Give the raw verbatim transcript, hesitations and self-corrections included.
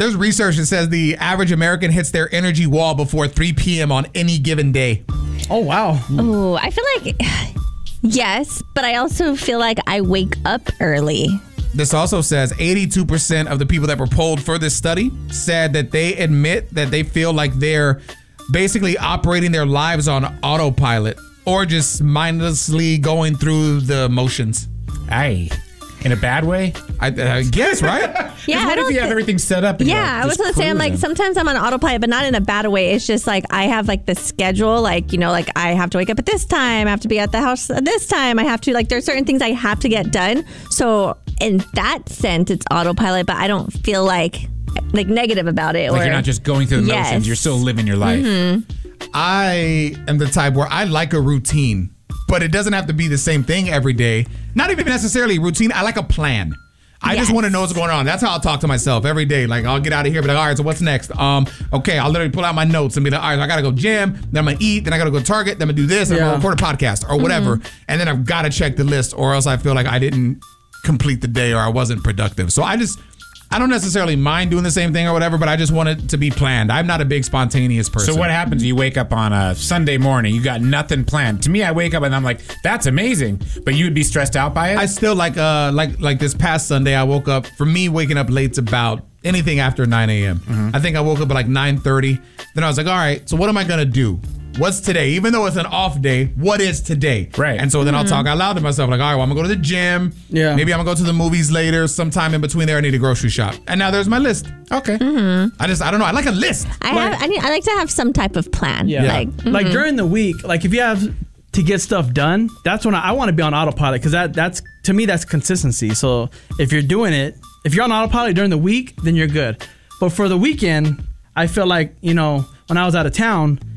There's research that says the average American hits their energy wall before three p.m. on any given day. Oh, wow. Oh, I feel like, yes, but I also feel like I wake up early. This also says eighty-two percent of the people that were polled for this study said that they admit that they feel like they're basically operating their lives on autopilot or just mindlessly going through the motions. Aye. In a bad way? I, I guess, right? Yeah, what I if you th- have everything set up? And Yeah, you're like I was just gonna say, I'm like, cruising? sometimes I'm on autopilot, but not in a bad way. It's just like I have like the schedule, like, you know, like I have to wake up at this time, I have to be at the house at this time, I have to, like, there's certain things I have to get done. So in that sense, it's autopilot, but I don't feel like like negative about it. Like or, you're not just going through the Yes. motions, you're still living your life. Mm-hmm. I am the type where I like a routine, but it doesn't have to be the same thing every day. Not even necessarily routine. I like a plan. I Yes. just want to know what's going on. That's how I'll talk to myself every day. Like, I'll get out of here, be like, all right, so what's next? Um, okay, I'll literally pull out my notes and be like, all right, I gotta go gym, then I'm gonna eat, then I gotta go to Target, then I'm gonna do this, then I'm Yeah. gonna record a podcast or whatever. And then I've gotta check the list, or else I feel like I didn't complete the day or I wasn't productive. So I just, I don't necessarily mind doing the same thing or whatever, but I just want it to be planned. I'm not a big spontaneous person. So what happens? You wake up on a Sunday morning, you got nothing planned. To me, I wake up and I'm like, that's amazing. But you would be stressed out by it? I still like uh like like this past Sunday I woke up, for me waking up late's about anything after nine a.m. Mm-hmm. I think I woke up at like nine thirty. Then I was like, all right, so what am I gonna do? What's today? Even though it's an off day, what is today? Right. And so then I'll talk out loud to myself, like, all right, well, I'm gonna go to the gym. Yeah. Maybe I'm gonna go to the movies later. Sometime in between there, I need a grocery shop. And now there's my list. Okay. I just I don't know. I like a list. I have I need I like to have some type of plan. Yeah. Like Like mhm. during the week, like if you have to get stuff done, that's when I, I want to be on autopilot because that that's to me that's consistency. So if you're doing it, if you're on autopilot during the week, then you're good. But for the weekend, I feel like, you know, when I was out of town,